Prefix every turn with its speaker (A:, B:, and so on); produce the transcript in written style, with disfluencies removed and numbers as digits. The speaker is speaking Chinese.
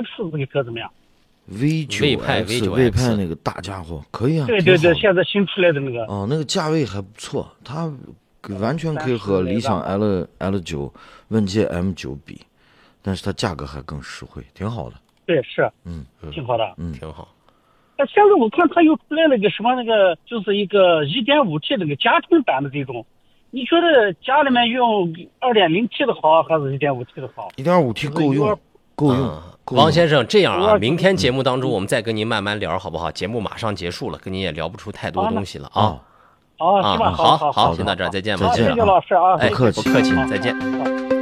A: VX 这个车怎么样？
B: V9X 魏派那个大家伙可以啊。
A: 对对对，现在新出来的那个。
B: 哦，那个价位还不错，它完全可以和理想 L9、问界 M9比，但是它价格还更实惠，挺好的。
A: 对，是，挺好的，
B: 挺好。
A: 现在我看它又出来了个什么那个，就是一个 1.5T 那个家庭版的这种，你觉得家里面用 2.0T 的好还是 1.5T 的好？
B: 1.5T 够用。
C: 王先生，这样啊，明天节目当中我们再跟您慢慢聊，好不好？节目马上结束了，跟您也聊不出太多东西了啊。
A: 好，
C: 好，先到这儿，再见吧。
A: 谢谢老师啊，
C: 不客气，再见。